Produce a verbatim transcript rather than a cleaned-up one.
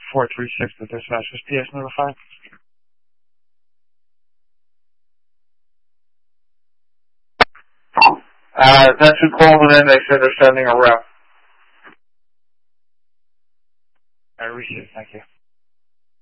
four three six, the dispatch was P S notified. Uh, that's who called it in. They said they're sending a rep. I received. Thank you.